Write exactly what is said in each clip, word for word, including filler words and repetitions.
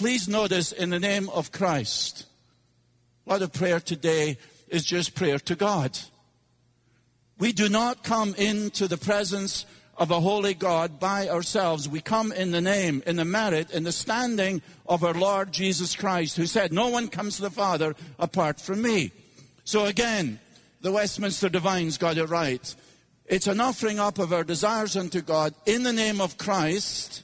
please notice, in the name of Christ. A lot of prayer today is just prayer to God. We do not come into the presence of a holy God by ourselves. We come in the name, in the merit, in the standing of our Lord Jesus Christ, who said, no one comes to the Father apart from me. So again, the Westminster Divines got it right. It's an offering up of our desires unto God in the name of Christ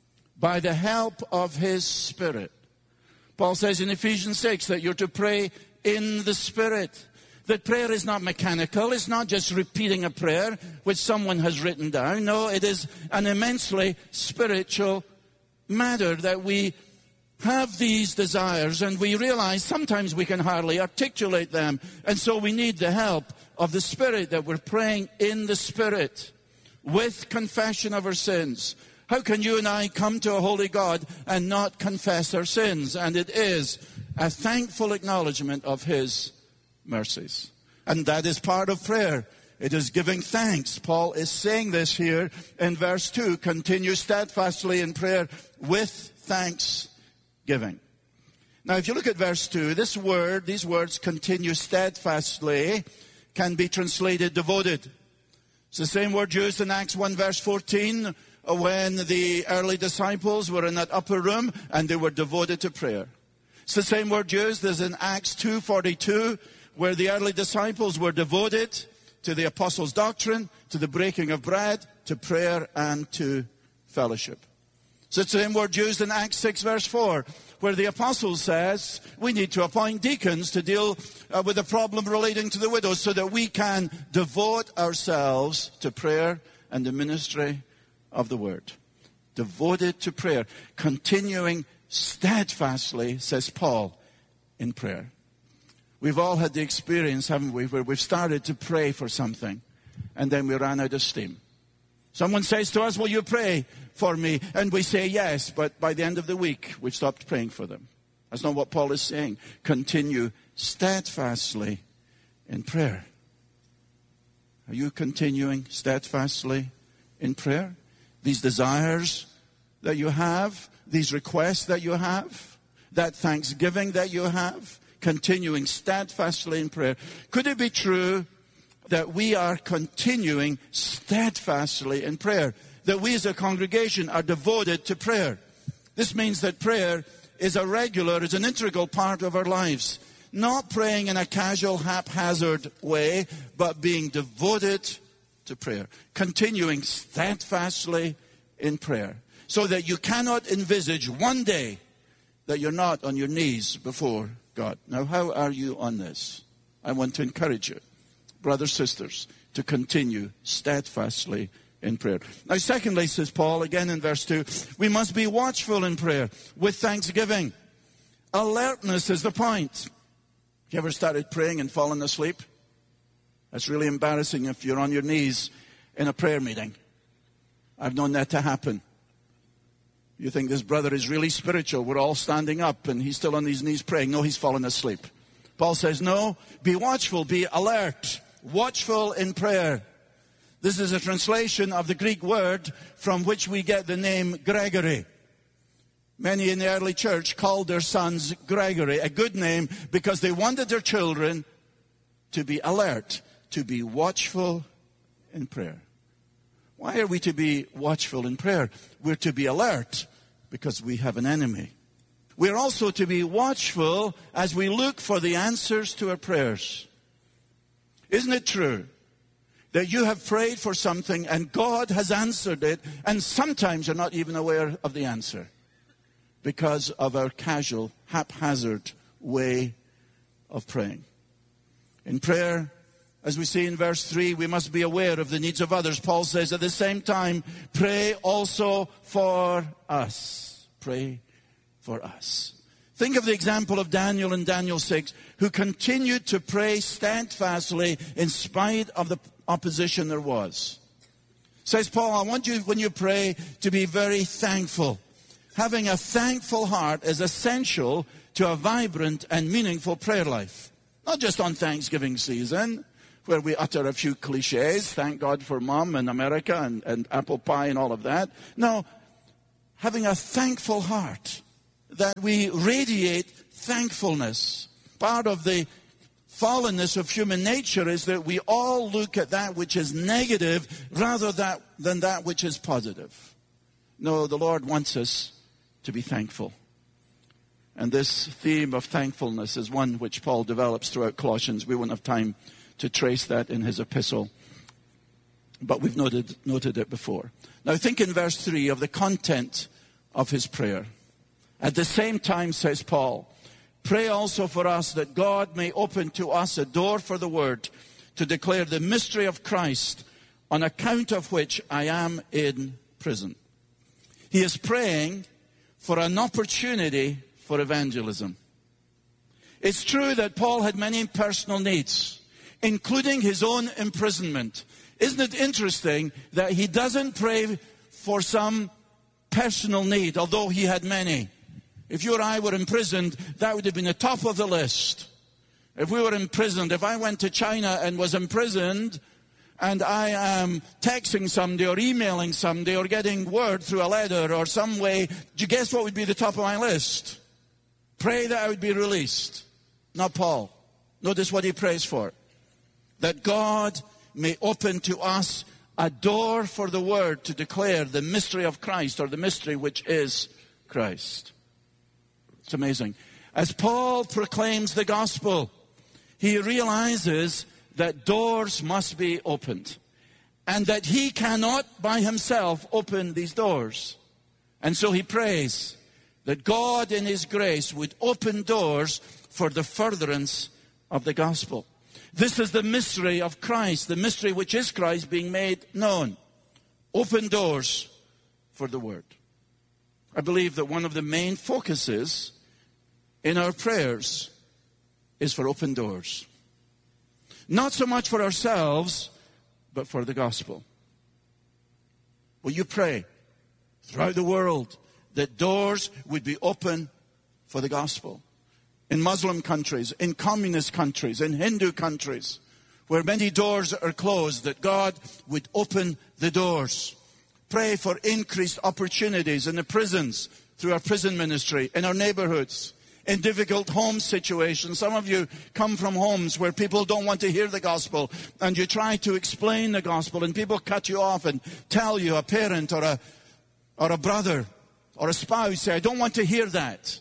by the help of His Spirit. Paul says in Ephesians six that you're to pray in the Spirit. That prayer is not mechanical. It's not just repeating a prayer which someone has written down. No, it is an immensely spiritual matter that we have these desires and we realize sometimes we can hardly articulate them. And so we need the help of the Spirit, that we're praying in the Spirit with confession of our sins. How can you and I come to a holy God and not confess our sins? And it is a thankful acknowledgement of His mercies. And that is part of prayer. It is giving thanks. Paul is saying this here in verse two. Continue steadfastly in prayer with thanksgiving. Now, if you look at verse two, this word, these words, continue steadfastly, can be translated devoted. It's the same word used in Acts one verse fourteen when the early disciples were in that upper room and they were devoted to prayer. It's the same word used as in Acts two forty-two where the early disciples were devoted to the apostles' doctrine, to the breaking of bread, to prayer and to fellowship. So it's the same word used in Acts six verse four where the apostle says we need to appoint deacons to deal uh, with the problem relating to the widows so that we can devote ourselves to prayer and the ministry of the word. Devoted to prayer. Continuing steadfastly, says Paul, in prayer. We've all had the experience, haven't we, where we've started to pray for something and then we ran out of steam. Someone says to us, will you pray for me? And we say yes, but by the end of the week, we've stopped praying for them. That's not what Paul is saying. Continue steadfastly in prayer. Are you continuing steadfastly in prayer? These desires that you have, these requests that you have, that thanksgiving that you have, continuing steadfastly in prayer. Could it be true that we are continuing steadfastly in prayer? That we as a congregation are devoted to prayer. This means that prayer is a regular, is an integral part of our lives. Not praying in a casual, haphazard way, but being devoted to prayer. Continuing steadfastly in prayer. So that you cannot envisage one day that you're not on your knees before God. Now, how are you on this? I want to encourage you, brothers, sisters, to continue steadfastly in prayer. Now, secondly, says Paul, again in verse two, we must be watchful in prayer with thanksgiving. Alertness is the point. You ever started praying and fallen asleep? That's really embarrassing if you're on your knees in a prayer meeting. I've known that to happen. You think this brother is really spiritual. We're all standing up and he's still on his knees praying. No, he's fallen asleep. Paul says, no, be watchful, be alert, watchful in prayer. This is a translation of the Greek word from which we get the name Gregory. Many in the early church called their sons Gregory, a good name because they wanted their children to be alert, to be watchful in prayer. Why are we to be watchful in prayer? We're to be alert because we have an enemy. We're also to be watchful as we look for the answers to our prayers. Isn't it true that you have prayed for something and God has answered it, and sometimes you're not even aware of the answer because of our casual, haphazard way of praying? In prayer, as we see in verse three, we must be aware of the needs of others. Paul says at the same time, pray also for us. Pray for us. Think of the example of Daniel in Daniel six, who continued to pray steadfastly in spite of the opposition there was. Says Paul, I want you, when you pray, to be very thankful. Having a thankful heart is essential to a vibrant and meaningful prayer life. Not just on Thanksgiving season, where we utter a few cliches, thank God for Mom and America and, and apple pie and all of that. No, having a thankful heart that we radiate thankfulness. Part of the fallenness of human nature is that we all look at that which is negative rather that, than that which is positive. No, the Lord wants us to be thankful. And this theme of thankfulness is one which Paul develops throughout Colossians. We won't have time to trace that in his epistle, but we've noted, noted it before. Now think in verse three of the content of his prayer. At the same time, says Paul, pray also for us that God may open to us a door for the word to declare the mystery of Christ, on account of which I am in prison. He is praying for an opportunity for evangelism. It's true that Paul had many personal needs, including his own imprisonment. Isn't it interesting that he doesn't pray for some personal need, although he had many? If you or I were imprisoned, that would have been the top of the list. If we were imprisoned, if I went to China and was imprisoned, and I am texting somebody or emailing somebody or getting word through a letter or some way, do you guess what would be the top of my list? Pray that I would be released. Not Paul. Notice what he prays for. That God may open to us a door for the word to declare the mystery of Christ, or the mystery which is Christ. It's amazing. As Paul proclaims the gospel, he realizes that doors must be opened, and that he cannot by himself open these doors. And so he prays that God in his grace would open doors for the furtherance of the gospel. This is the mystery of Christ, the mystery which is Christ being made known. Open doors for the word. I believe that one of the main focuses in our prayers is for open doors. Not so much for ourselves, but for the gospel. Will you pray throughout the world that doors would be open for the gospel? In Muslim countries, in communist countries, in Hindu countries, where many doors are closed, that God would open the doors. Pray for increased opportunities in the prisons, through our prison ministry, in our neighborhoods, in difficult home situations. Some of you come from homes where people don't want to hear the gospel, and you try to explain the gospel, and people cut you off and tell you, a parent or a, or a brother or a spouse, say, I don't want to hear that.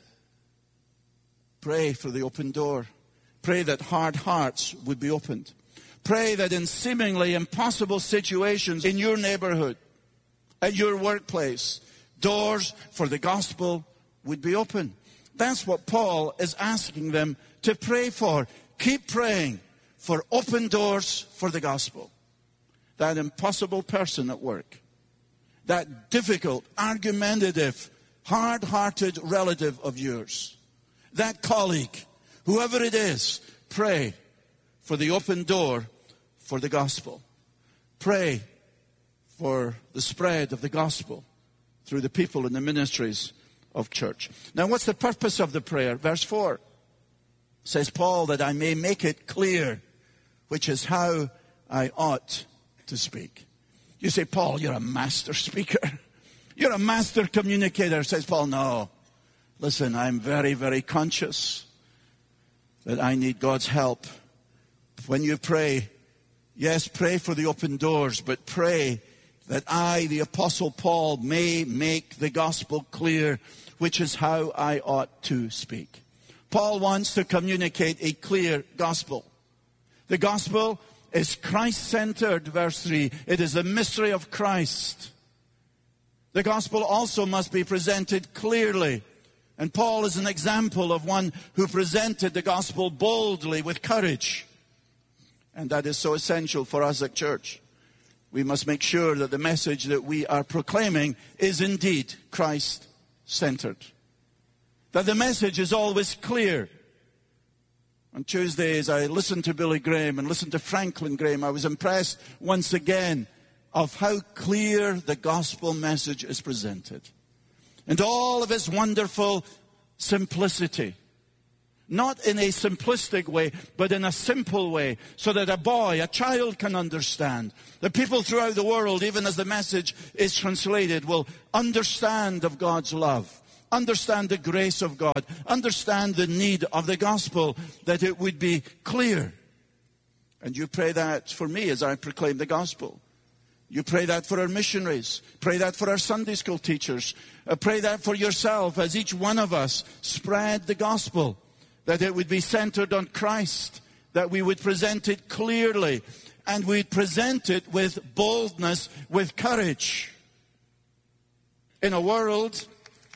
Pray for the open door. Pray that hard hearts would be opened. Pray that in seemingly impossible situations in your neighborhood, at your workplace, doors for the gospel would be open. That's what Paul is asking them to pray for. Keep praying for open doors for the gospel. That impossible person at work, that difficult, argumentative, hard-hearted relative of yours, that colleague, whoever it is, pray for the open door for the gospel. Pray for the spread of the gospel through the people and the ministries of church. Now, what's the purpose of the prayer? Verse four says, Paul, that I may make it clear, which is how I ought to speak. You say, Paul, you're a master speaker. You're a master communicator. Says Paul, no. Listen, I'm very, very conscious that I need God's help. When you pray, yes, pray for the open doors, but pray that I, the Apostle Paul, may make the gospel clear, which is how I ought to speak. Paul wants to communicate a clear gospel. The gospel is Christ-centered, verse three. It is the mystery of Christ. The gospel also must be presented clearly. And Paul is an example of one who presented the gospel boldly with courage. And that is so essential for us at church. We must make sure that the message that we are proclaiming is indeed Christ-centered. That the message is always clear. On Tuesdays, I listened to Billy Graham and listened to Franklin Graham. I was impressed once again of how clear the gospel message is presented. And all of its wonderful simplicity. Not in a simplistic way, but in a simple way, so that a boy, a child can understand. The people throughout the world, even as the message is translated, will understand of God's love, understand the grace of God, understand the need of the gospel, that it would be clear. And you pray that for me as I proclaim the gospel. You pray that for our missionaries. Pray that for our Sunday school teachers. Uh, pray that for yourself as each one of us spread the gospel, that it would be centered on Christ, that we would present it clearly, and we'd present it with boldness, with courage. In a world,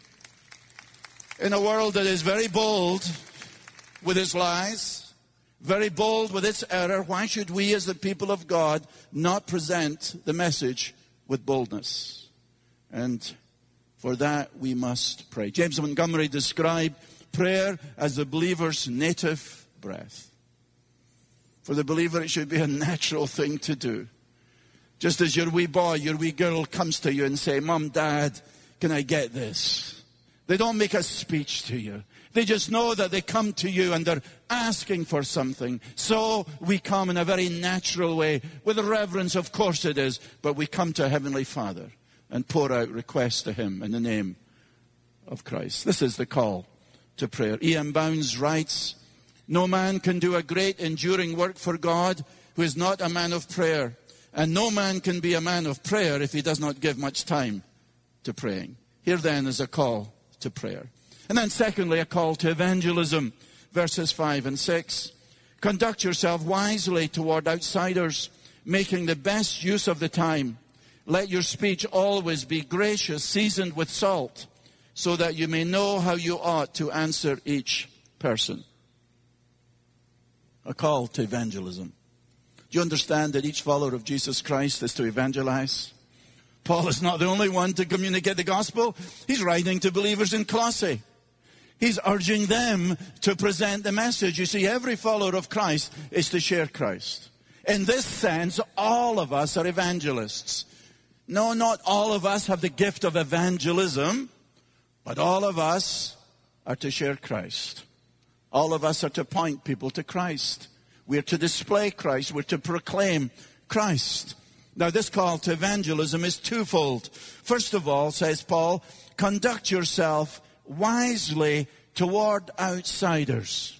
in a world that is very bold with its lies, very bold with its error, why should we as the people of God not present the message with boldness? And for that we must pray. James Montgomery described prayer as the believer's native breath. For the believer, it should be a natural thing to do. Just as your wee boy, your wee girl comes to you and say, Mom, Dad, can I get this? They don't make a speech to you. They just know that they come to you and they're asking for something. So we come in a very natural way, with reverence, of course it is, but we come to Heavenly Father and pour out requests to Him in the name of Christ. This is the call to prayer. E M Bounds writes, no man can do a great enduring work for God who is not a man of prayer. And no man can be a man of prayer if he does not give much time to praying. Here then is a call to prayer. And then secondly, a call to evangelism. Verses five and six. Conduct yourself wisely toward outsiders, making the best use of the time. Let your speech always be gracious, seasoned with salt, so that you may know how you ought to answer each person. A call to evangelism. Do you understand that each follower of Jesus Christ is to evangelize? Paul is not the only one to communicate the gospel. He's writing to believers in Colossae. He's urging them to present the message. You see, every follower of Christ is to share Christ. In this sense, all of us are evangelists. No, not all of us have the gift of evangelism, but all of us are to share Christ. All of us are to point people to Christ. We're to display Christ. We're to proclaim Christ. Now, this call to evangelism is twofold. First of all, says Paul, conduct yourself wisely toward outsiders.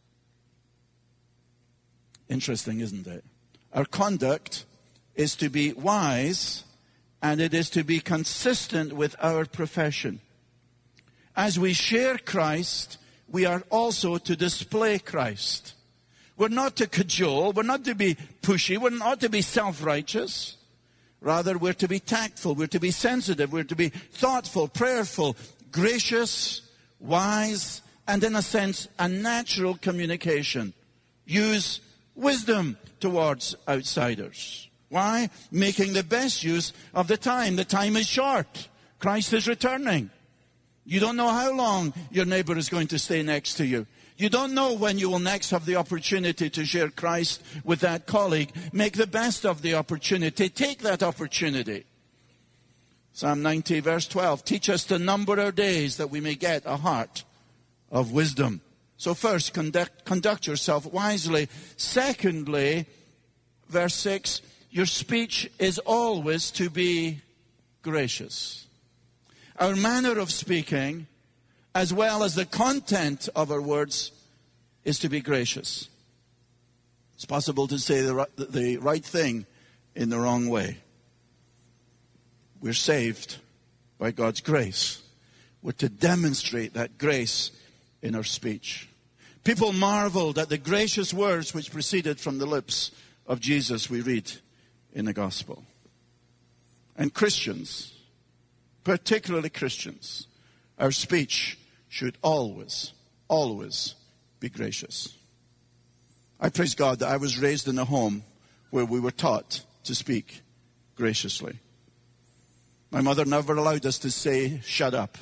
Interesting, isn't it? Our conduct is to be wise, and it is to be consistent with our profession. As we share Christ, we are also to display Christ. We're not to cajole, we're not to be pushy, we're not to be self-righteous. Rather, we're to be tactful, we're to be sensitive, we're to be thoughtful, prayerful, gracious, wise, and in a sense, a natural communication. Use wisdom towards outsiders. Why? Making the best use of the time. The time is short. Christ is returning. You don't know how long your neighbor is going to stay next to you. You don't know when you will next have the opportunity to share Christ with that colleague. Make the best of the opportunity. Take that opportunity. Psalm ninety, verse twelve. Teach us to number our days that we may get a heart of wisdom. So first, conduct, conduct yourself wisely. Secondly, verse six, your speech is always to be gracious. Our manner of speaking, as well as the content of our words, is to be gracious. It's possible to say the, the right thing in the wrong way. We're saved by God's grace. We're to demonstrate that grace in our speech. People marveled at the gracious words which proceeded from the lips of Jesus, we read in the gospel. And Christians, particularly Christians, our speech should always, always be gracious. I praise God that I was raised in a home where we were taught to speak graciously. My mother never allowed us to say, shut up.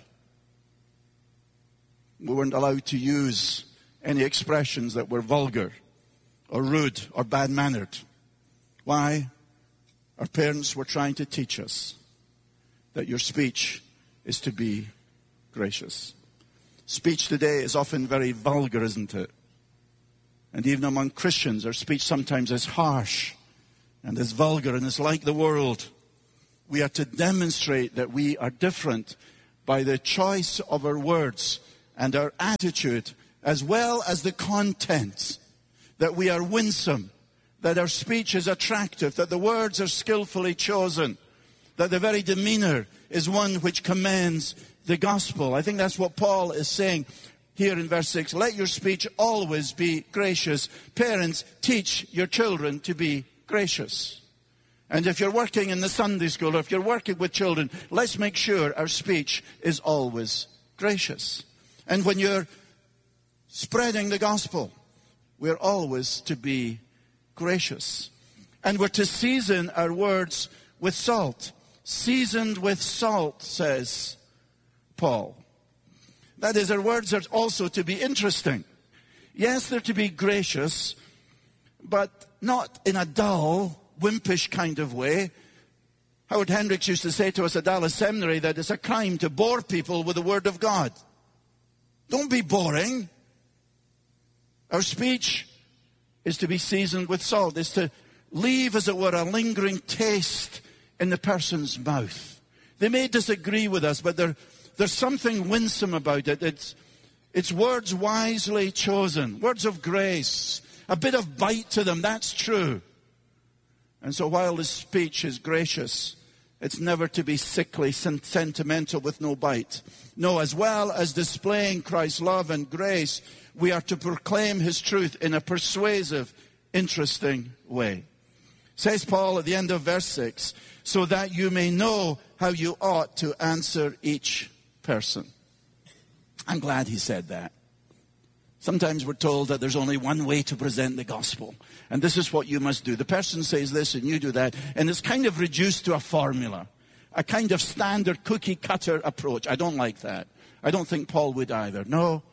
We weren't allowed to use any expressions that were vulgar or rude or bad-mannered. Why? Our parents were trying to teach us that your speech is to be gracious. Speech today is often very vulgar, isn't it? And even among Christians, our speech sometimes is harsh and is vulgar and is like the world. We are to demonstrate that we are different by the choice of our words and our attitude, as well as the content, that we are winsome, that our speech is attractive, that the words are skillfully chosen, that the very demeanor is one which commends the gospel. I think that's what Paul is saying here in verse six. Let your speech always be gracious. Parents, teach your children to be gracious. And if you're working in the Sunday school, or if you're working with children, let's make sure our speech is always gracious. And when you're spreading the gospel, we're always to be gracious. And we're to season our words with salt. Seasoned with salt, says Paul. That is, our words are also to be interesting. Yes, they're to be gracious, but not in a dull, wimpish kind of way. Howard Hendricks used to say to us at Dallas Seminary that it's a crime to bore people with the Word of God. Don't be boring. Our speech is to be seasoned with salt. It's to leave, as it were, a lingering taste in the person's mouth. They may disagree with us, but there, there's something winsome about it. It's, it's words wisely chosen, words of grace, a bit of bite to them, that's true. And so while the speech is gracious, it's never to be sickly, sentimental with no bite. No, as well as displaying Christ's love and grace, we are to proclaim his truth in a persuasive, interesting way. Says Paul at the end of verse six, so that you may know how you ought to answer each person. I'm glad he said that. Sometimes we're told that there's only one way to present the gospel, and this is what you must do. The person says this and you do that, and it's kind of reduced to a formula, a kind of standard cookie-cutter approach. I don't like that. I don't think Paul would either. No,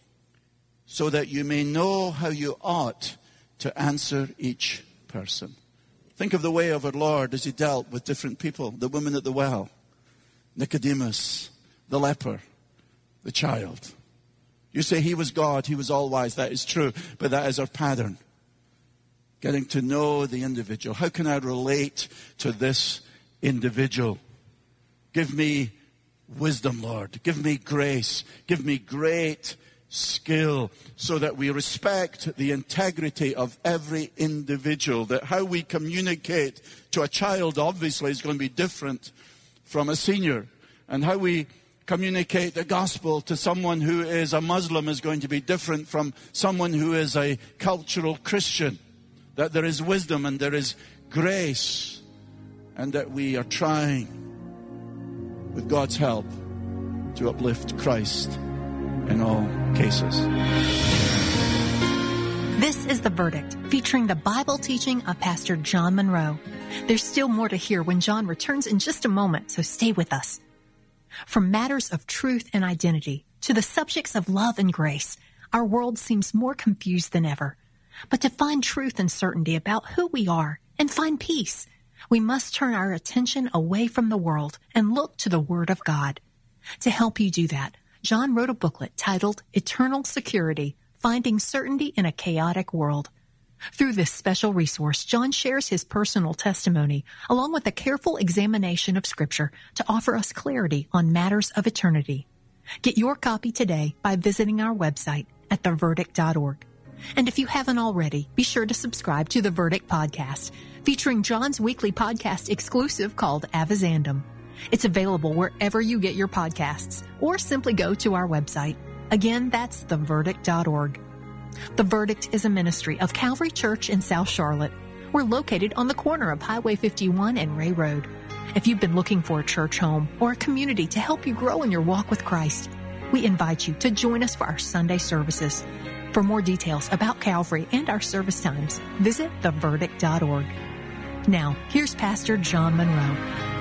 so that you may know how you ought to answer each person. Think of the way of our Lord as he dealt with different people. The woman at the well, Nicodemus, the leper, the child. You say he was God, he was all-wise. That is true, but that is our pattern. Getting to know the individual. How can I relate to this individual? Give me wisdom, Lord. Give me grace. Give me great skill so that we respect the integrity of every individual. That how we communicate to a child, obviously, is going to be different from a senior. And how we communicate the gospel to someone who is a Muslim is going to be different from someone who is a cultural Christian. That there is wisdom and there is grace, and that we are trying, with God's help, to uplift Christ in all cases. This is The Verdict, featuring the Bible teaching of Pastor John Monroe. There's still more to hear when John returns in just a moment, so stay with us. From matters of truth and identity to the subjects of love and grace, our world seems more confused than ever. But to find truth and certainty about who we are and find peace, we must turn our attention away from the world and look to the Word of God. To help you do that, John wrote a booklet titled Eternal Security, Finding Certainty in a Chaotic World. Through this special resource, John shares his personal testimony along with a careful examination of Scripture to offer us clarity on matters of eternity. Get your copy today by visiting our website at the verdict dot org. And if you haven't already, be sure to subscribe to The Verdict Podcast, featuring John's weekly podcast exclusive called Avizandum. It's available wherever you get your podcasts, or simply go to our website. Again, that's the verdict dot org. The Verdict is a ministry of Calvary Church in South Charlotte. We're located on the corner of Highway fifty-one and Ray Road. If you've been looking for a church home or a community to help you grow in your walk with Christ, we invite you to join us for our Sunday services. For more details about Calvary and our service times, visit the verdict dot org. Now, here's Pastor John Monroe.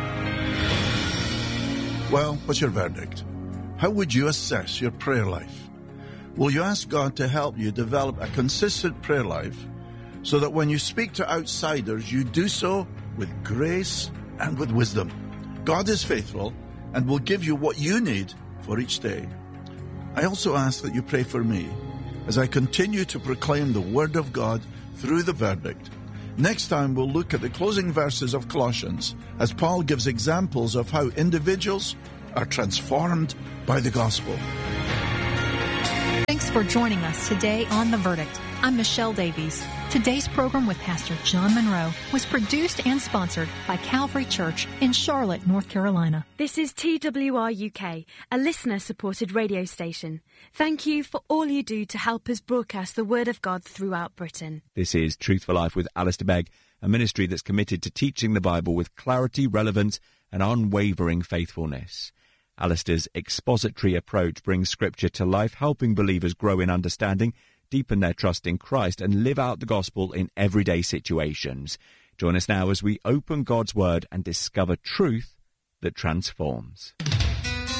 Well, what's your verdict? How would you assess your prayer life? Will you ask God to help you develop a consistent prayer life so that when you speak to outsiders, you do so with grace and with wisdom? God is faithful and will give you what you need for each day. I also ask that you pray for me as I continue to proclaim the Word of God through the Verdict. Next time, we'll look at the closing verses of Colossians as Paul gives examples of how individuals are transformed by the gospel. Thanks for joining us today on The Verdict. I'm Michelle Davies. Today's program with Pastor John Monroe was produced and sponsored by Calvary Church in Charlotte, North Carolina. This is T W R U K, a listener-supported radio station. Thank you for all you do to help us broadcast the Word of God throughout Britain. This is Truth for Life with Alistair Begg, a ministry that's committed to teaching the Bible with clarity, relevance, and unwavering faithfulness. Alistair's expository approach brings Scripture to life, helping believers grow in understanding, deepen their trust in Christ, and live out the gospel in everyday situations. Join us now as we open God's Word and discover truth that transforms.